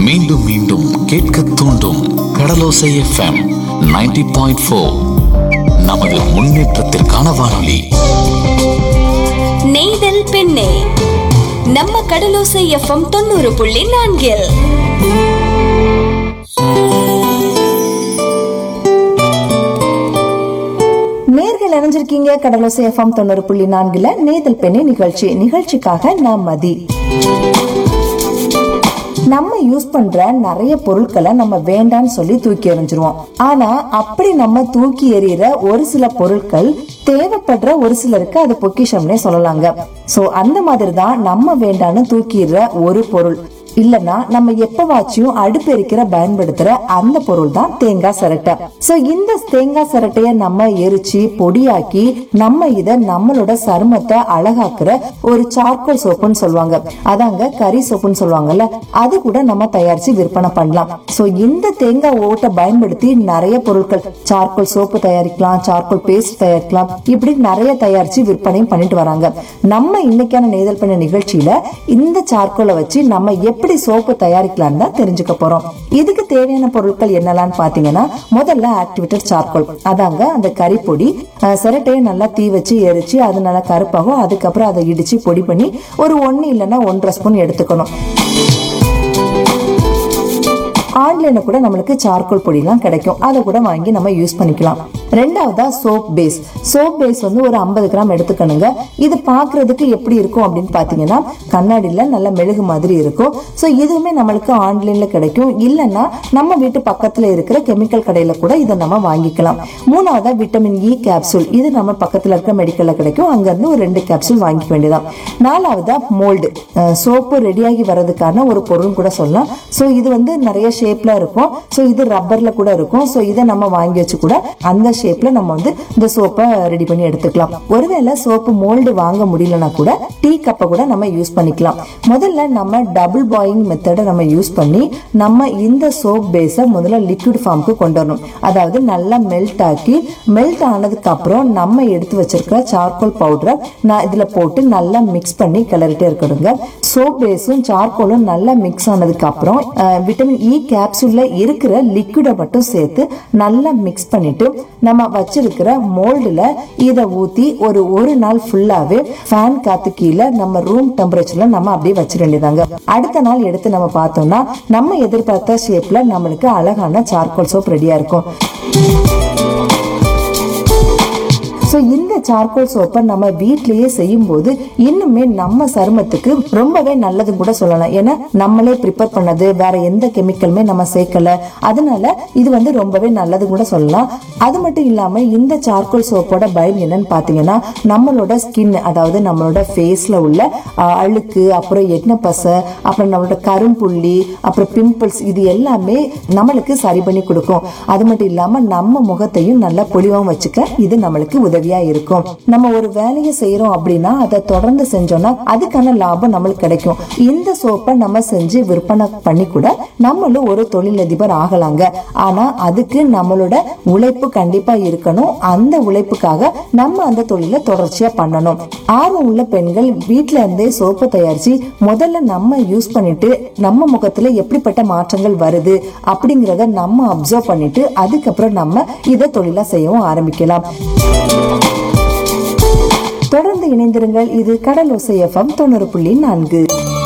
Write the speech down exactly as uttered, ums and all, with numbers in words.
மீண்டும் மீண்டும் கேட்க தூண்டும் கடலோசை எஃப்எம் நைன்டி பாயிண்ட் ஃபோர். நமது முன்னேற்றத்திற்கான வானொலி. நெய்தல் பெண்ணே, நம்ம கடலோசை எஃப்எம் தொண்ணூறு புள்ளி நான்கில். நேர்கள் இணைஞ்சிருக்கீங்க கடலோசை எஃப்எம் தொண்ணூறு புள்ளி நான்குல நெய்தல் பெண்ணே நிகழ்ச்சி. நிகழ்ச்சிக்காக நான் மதி. நம்ம யூஸ் பண்ற நிறைய பொருட்களை நம்ம வேண்டான்னு சொல்லி தூக்கி எறிஞ்சிருவோம். ஆனா அப்படி நம்ம தூக்கி எறிகிற ஒரு சில பொருட்கள் தேவைப்படுற ஒரு சிலருக்கு அது பொக்கிஷம்னே சொல்லலாங்க. சோ அந்த மாதிரி தான் நம்ம வேண்டான்னு தூக்கிடுற ஒரு பொருள் இல்லன்னா நம்ம எப்பவாச்சும் அடுப்பு எரிக்கிற பயன்படுத்துற அந்த பொருள் தான் தேங்காய் சிரட்டை. சோ இந்த தேங்காய் சிரட்டைய நம்ம எரிச்சு பொடியாக்கி நம்ம இத நம்மளோட சருமத்தை அழகாக்குற ஒரு சார்கோல் சோப்புன்னு சொல்லுவாங்க, அதாங்க கறி சோப்புன்னு சொல்லுவாங்கல்ல, அது கூட நம்ம தயாரிச்சு விற்பனை பண்ணலாம். சோ இந்த தேங்காய் ஓட்டை பயன்படுத்தி நிறைய பொருட்கள், சார்கோல் சோப்பு தயாரிக்கலாம், சார்கோல் பேஸ்ட் தயாரிக்கலாம், இப்படி நிறைய தயாரிச்சு விற்பனையும் பண்ணிட்டு வராங்க. நம்ம இன்னைக்கான நெய்தல் பெண்ணே நிகழ்ச்சியில இந்த சார்கோலை வச்சு நம்ம எப்படி சோப்பு தயாரிக்கலாம் தான் தெரிஞ்சுக்க போறோம். இதுக்கு தேவையான பொருட்கள் என்னெல்லாம் பாத்தீங்கன்னா, முதல்ல ஆக்டிவேட்டட் சார்கோல், அதாங்க அந்த கறி பொடி. சிரட்டையை நல்லா தீ வச்சு எரிச்சு அது நல்லா கருப்பாகும். அதுக்கப்புறம் அதை இடிச்சு பொடி பண்ணி ஒரு ஒன்னு இல்லைன்னா ஒன்றரை ஸ்பூன் எடுத்துக்கணும். ஆன்லைன்ல கூட நம்மளுக்கு சார்கோல் பொடி எல்லாம் கிடைக்கும், அதை கூட வாங்கி நம்ம யூஸ் பண்ணிக்கலாம். ரெண்டாவதா சோப் பேஸ். சோப் பேஸ் வந்து ஒரு ஐம்பது கிராம் எடுத்துக்கணுங்க. இது பாக்குறதுக்கு எப்படி இருக்கும் அப்படின்னு பாத்தீங்கன்னா, கண்ணாடியில நல்ல மெழுகு மாதிரி இருக்கும். சோ இதுவுமே நம்மளுக்கு ஆன்லைன்ல கிடைக்கும், இல்லைன்னா நம்ம வீட்டு பக்கத்துல இருக்கிற கெமிக்கல் கடையில கூட இதை நம்ம வாங்கிக்கலாம். மூணாவதா விட்டமின் இ கேப்சூல். இது நம்ம பக்கத்துல இருக்க மெடிக்கல்ல கிடைக்கும், அங்க இருந்து ஒரு ரெண்டு கேப்சூல் வாங்கிக்க வேண்டியதான். நாலாவதா மோல்டு. சோப்பு ரெடியாகி வர்றதுக்கான ஒரு பொருள் கூட சொல்லலாம். சோ இது வந்து நிறைய ஷேப்ல இருக்கும். சோ இது ரப்பர்ல கூட இருக்கும். சோ இதை நம்ம வாங்கி வச்சு கூட அந்த ஷேப்ல நம்ம வந்து இந்த சோப்பை ரெடி பண்ணி எடுத்துக்கலாம். ஒருவேளை சோப்பு மோல்டு வாங்க முடியலன்னா கூட டீ கப்பை கூட நம்ம யூஸ் பண்ணிக்கலாம். முதல்ல நம்ம டபுள் பாயிலிங் மெத்தடை நம்ம யூஸ் பண்ணி நம்ம இந்த சோப் பேஸை முதல்ல லிக்விட் ஃபார்முக்கு கொண்டு வரணும். அதாவது நல்லா மெல்ட் ஆக்கி, மெல்ட் ஆனதுக்கு அப்புறம் நம்ம எடுத்து வச்சிருக்கிற சார்கோல் பவுடரை நான் இதுல போட்டு நல்லா மிக்ஸ் பண்ணி கிளறிட்டே இருக்கணுங்க. சோப் பேஸும் சார்கோலும் நல்லா மிக்ஸ் ஆனதுக்கு அப்புறம் விட்டமின் இ கேப்சூல்ல இருக்கிற லிக்விட மட்டும் சேர்த்து நல்லா மிக்ஸ் பண்ணிட்டு நம்ம வச்சிருக்கிற மோல்டுல இத ஊத்தி ஒரு ஒரு நாள் ஃபுல்லாவே ஃபேன் காத்து கீழே நம்ம ரூம் டெம்பரேச்சர்ல நம்ம அப்படியே வச்சிட வேண்டியதாங்க. அடுத்த நாள் எடுத்து நம்ம பார்த்தோம்னா நம்ம எதிர்பார்த்த ஷேப்ல நம்மளுக்கு அழகான சார்கோல் சோப் ரெடியா இருக்கும். சோ இந்த சார்கோல் சோப்பை நம்ம வீட்லயே செய்யும் போது இன்னுமே நம்ம சருமத்துக்கு ரொம்பவே நல்லது கூட சொல்லலாம். ஏன்னா நம்மளே ப்ரிப்பேர் பண்ணது, வேற எந்த கெமிக்கலுமே நம்ம சேர்க்கல, அதனால இது வந்து ரொம்பவே நல்லது கூட சொல்லலாம். அது மட்டும் இல்லாம இந்த சார்கோல் சோப்போட பயன் என்னன்னு பாத்தீங்கன்னா, நம்மளோட ஸ்கின், அதாவது நம்மளோட ஃபேஸ்ல உள்ள அழுக்கு, அப்புறம் எண்ணெய் பசை, அப்புறம் நம்மளோட கரும்புள்ளி, அப்புறம் பிம்பிள்ஸ், இது எல்லாமே நம்மளுக்கு சரி பண்ணி கொடுக்கும். அது மட்டும் இல்லாம நம்ம முகத்தையும் நல்லா பொலிவாகவும் வச்சுக்க இது நம்மளுக்கு உதவியா இருக்கும். நம்ம ஒரு வேலையை செய்யறோம் அப்படின்னா அதை தொடர்ந்து செஞ்சோம்னா அதுக்கான லாபம் நம்மளுக்கு கிடைக்கும். இந்த சோப்பை நம்ம செஞ்சு விற்பனை பண்ணி கூட நம்மளும் ஒரு தொழிலதிபர் ஆகலாங்க. ஆனா அதுக்கு நம்மளோட உழைப்பு கண்டிப்பா இருக்கணும். அந்த உழைப்புக்காக நம்ம அந்த தொழிலை தொடர்ச்சியா பண்ணணும். ஆர்வம் உள்ள பெண்கள் வீட்டுல இருந்தே சோப்பை தயாரிச்சு முதல்ல நம்ம யூஸ் பண்ணிட்டு நம்ம முகத்துல எப்படிப்பட்ட மாற்றங்கள் வருது அப்படிங்கறத நம்ம அப்சர்வ் பண்ணிட்டு அதுக்கப்புறம் நம்ம இதை தொழிலா செய்யவும் ஆரம்பிக்கலாம். தொடர்ந்து இணைந்திருங்கள். இது கடலோசை எஃப்எம் தொண்ணூறு புள்ளி நான்கு.